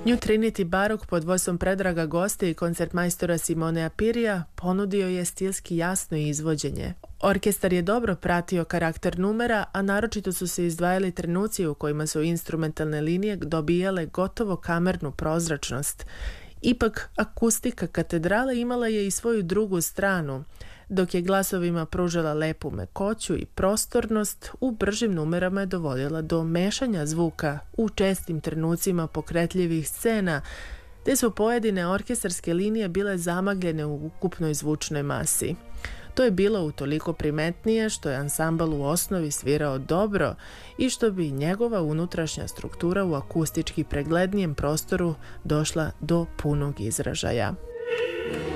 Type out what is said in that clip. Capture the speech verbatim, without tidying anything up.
New Trinity Barok pod vodstvom Predraga Goste i koncertmajstora Simonea Pirija ponudio je stilski jasno izvođenje. Orkestar je dobro pratio karakter numera, a naročito su se izdvajali trenuci u kojima su instrumentalne linije dobijale gotovo kamernu prozračnost. Ipak, akustika katedrale imala je i svoju drugu stranu. Dok je glasovima pružala lepu mekoću i prostornost, u bržim numerama je dovodila do mešanja zvuka u čestim trenucima pokretljivih scena, te su pojedine orkestarske linije bile zamagljene u ukupnoj zvučnoj masi. To je bilo utoliko primetnije što je ansambl u osnovi svirao dobro i što bi njegova unutrašnja struktura u akustički preglednijem prostoru došla do punog izražaja.